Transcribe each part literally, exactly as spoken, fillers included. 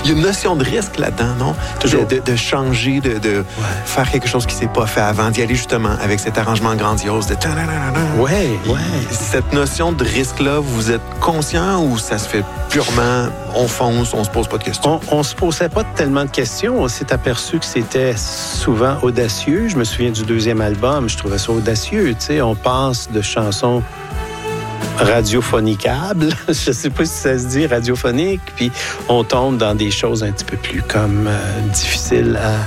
Il y a une notion de risque là-dedans, non? Toujours. De, de, de changer, de, de ouais. faire quelque chose qui ne s'est pas fait avant, d'y aller justement avec cet arrangement grandiose de... Oui, oui. Cette notion de risque-là, vous êtes conscient ou ça se fait purement, on fonce, on se pose pas de questions? On ne se posait pas tellement de questions. On s'est aperçu que c'était souvent audacieux. Je me souviens du deuxième album, je trouvais ça audacieux. Tu sais, on passe de chansons radiophonicables, je ne sais pas si ça se dit radiophonique, puis on tombe dans des choses un petit peu plus comme euh, difficiles à...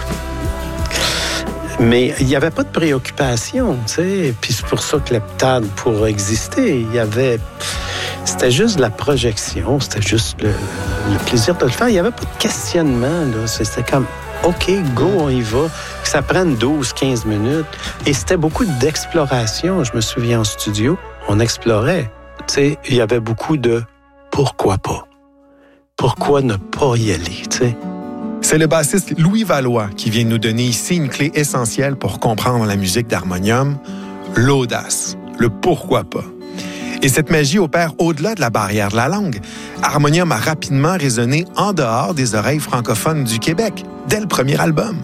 Mais il n'y avait pas de préoccupation, tu sais, puis c'est pour ça que l'heptade pourrait exister. Il y avait... C'était juste de la projection, c'était juste le, le plaisir de le faire. Il n'y avait pas de questionnement, là. C'était comme, OK, go, on y va. Que ça prenne douze quinze minutes. Et c'était beaucoup d'exploration. Je me souviens en studio, on explorait. Tu sais, il y avait beaucoup de pourquoi pas? Pourquoi ne pas y aller, tu sais? C'est le bassiste Louis Valois qui vient nous donner ici une clé essentielle pour comprendre la musique d'harmonium, l'audace, le pourquoi pas. Et cette magie opère au-delà de la barrière de la langue. Harmonium a rapidement résonné en dehors des oreilles francophones du Québec, dès le premier album.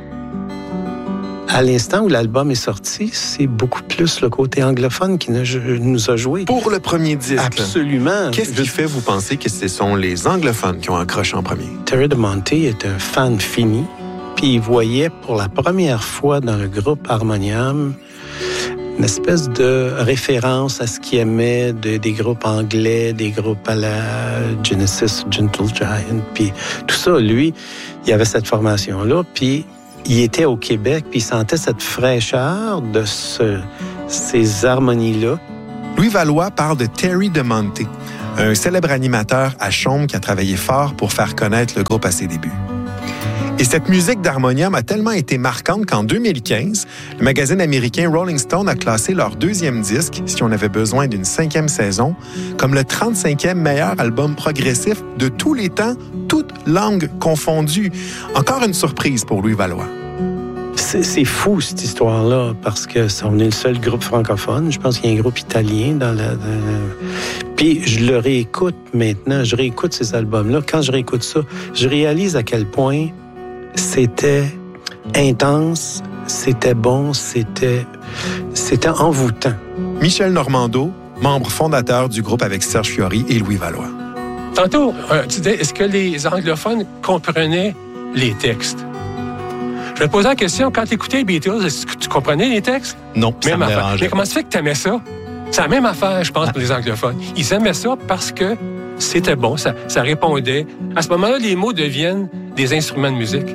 À l'instant où l'album est sorti, c'est beaucoup plus le côté anglophone qui nous a joué. Pour le premier disque. Absolument. Qu'est-ce qui fait, vous pensez, que ce sont les anglophones qui ont accroché en premier? Terry DeMonte est un fan fini, puis il voyait pour la première fois dans le groupe Harmonium une espèce de référence à ce qu'il aimait de, des groupes anglais, des groupes à la Genesis, Gentle Giant, puis tout ça. Lui, il avait cette formation-là, puis il était au Québec, puis il sentait cette fraîcheur de ce, ces harmonies-là. Louis Valois parle de Terry DeMonte, un célèbre animateur à Chaume qui a travaillé fort pour faire connaître le groupe à ses débuts. Et cette musique d'harmonium a tellement été marquante qu'en deux mille quinze, le magazine américain Rolling Stone a classé leur deuxième disque, Si on avait besoin d'une cinquième saison, comme le trente-cinquième meilleur album progressif de tous les temps, toutes langues confondues. Encore une surprise pour Louis Valois. C'est, c'est fou, cette histoire-là, parce que on est le seul groupe francophone. Je pense qu'il y a un groupe italien dans la... Dans la... Puis je le réécoute maintenant, je réécoute ces albums-là. Quand je réécoute ça, je réalise à quel point c'était intense, c'était bon, c'était, c'était envoûtant. Michel Normando, membre fondateur du groupe avec Serge Fiori et Louis Valois. Tantôt, euh, tu disais, est-ce que les anglophones comprenaient les textes? Je vais te poser la question, quand tu écoutais les Beatles, est-ce que tu comprenais les textes? Non, ça même me affaire. dérangeait. Mais comment ça fait que tu aimais ça? C'est la même affaire, je pense, pour les anglophones. Ils aimaient ça parce que c'était bon, ça, ça répondait. À ce moment-là, les mots deviennent des instruments de musique.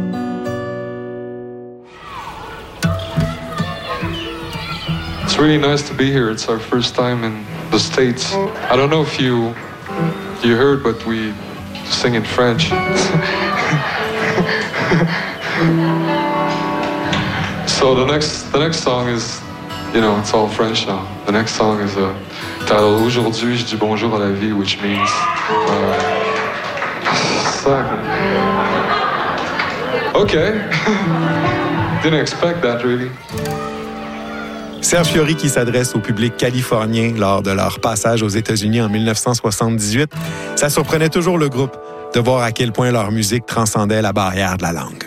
It's really nice to be here. It's our first time in the States. I don't know if you you heard, but we sing in French. So the next the next song is, you know, it's all French now. The next song is uh, titled Aujourd'hui je dis bonjour à la vie, which means uh, suck. Okay. Didn't expect that really. Serge Fiori qui s'adresse au public californien lors de leur passage aux États-Unis en dix-neuf cent soixante-dix-huit. Ça surprenait toujours le groupe de voir à quel point leur musique transcendait la barrière de la langue.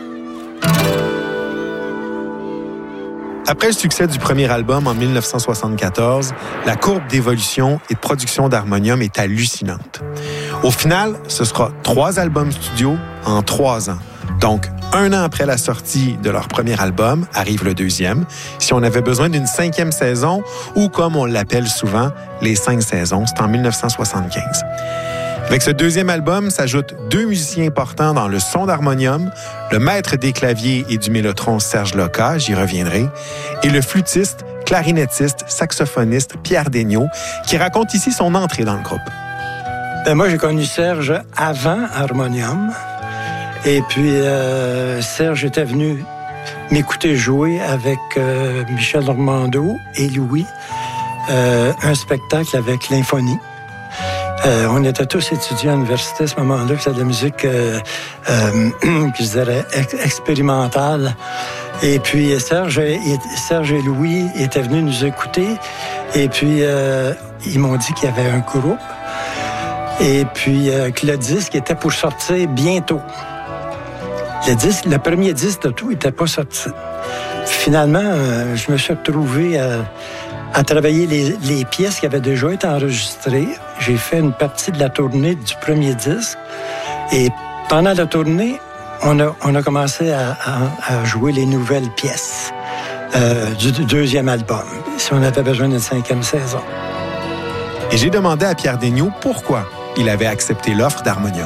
Après le succès du premier album en dix-neuf cent soixante-quatorze, la courbe d'évolution et de production d'harmonium est hallucinante. Au final, ce sera trois albums studio en trois ans. Donc, un an après la sortie de leur premier album, arrive le deuxième. Si on avait besoin d'une cinquième saison, ou comme on l'appelle souvent, les cinq saisons, c'est en dix-neuf cent soixante-quinze. Avec ce deuxième album, s'ajoutent deux musiciens importants dans le son d'harmonium, le maître des claviers et du mélotron Serge Loca, j'y reviendrai, et le flûtiste, clarinettiste, saxophoniste Pierre Degnaud, qui raconte ici son entrée dans le groupe. Ben moi, j'ai connu Serge avant Harmonium. Et puis, euh, Serge était venu m'écouter jouer avec euh, Michel Normando et Louis, euh, un spectacle avec l'Infonie. Euh, on était tous étudiants à l'université à ce moment-là, c'était de la musique, euh, euh, je dirais, ex- expérimentale. Et puis, Serge et, Serge et Louis étaient venus nous écouter. Et puis, euh, ils m'ont dit qu'il y avait un groupe. Et puis euh, que le disque était pour sortir bientôt. Le, disque, le premier disque de tout n'était pas sorti. Finalement, euh, je me suis retrouvé à, à travailler les, les pièces qui avaient déjà été enregistrées. J'ai fait une partie de la tournée du premier disque. Et pendant la tournée, on a, on a commencé à, à, à jouer les nouvelles pièces euh, du deuxième album, si on avait besoin d'une cinquième saison. Et j'ai demandé à Pierre Daigneault pourquoi il avait accepté l'offre d'Harmonium.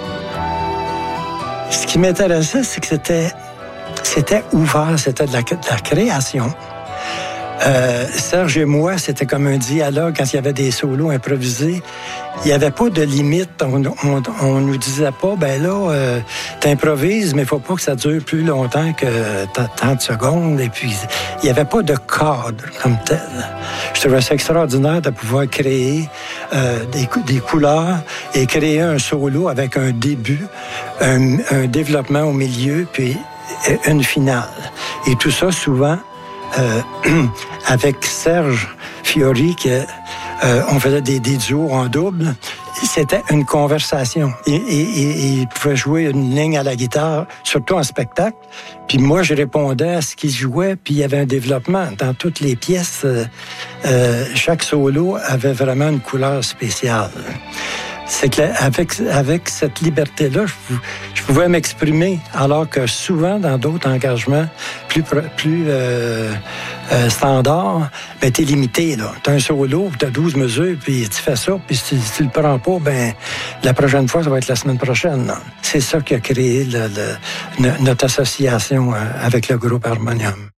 Ce qui m'intéressait, c'est que c'était, c'était ouvert, c'était de la, de la création. Euh, Serge et moi, c'était comme un dialogue quand il y avait des solos improvisés. Il n'y avait pas de limite. On, on, on nous disait pas, ben là, euh, t'improvises, mais il faut pas que ça dure plus longtemps que tant de secondes. Et puis, il n'y avait pas de cadre comme tel. Je trouvais ça extraordinaire de pouvoir créer euh, des, des couleurs et créer un solo avec un début, un, un développement au milieu, puis une finale. Et tout ça, souvent, Euh, avec Serge Fiori, que, euh, on faisait des, des duos en double. C'était une conversation. Et, et, et, il pouvait jouer une ligne à la guitare, surtout en spectacle. Puis moi, je répondais à ce qu'il jouait, puis il y avait un développement. Dans toutes les pièces, euh, euh, chaque solo avait vraiment une couleur spéciale. C'est que avec, avec cette liberté-là, je, je pouvais m'exprimer, alors que souvent, dans d'autres engagements plus, plus euh, euh, standards, ben, t'es limité, là. T'as un solo, t'as douze mesures, puis tu fais ça, puis si, si tu le prends pas, ben, la prochaine fois, ça va être la semaine prochaine, là. C'est ça qui a créé le, le, notre association avec le groupe Harmonium.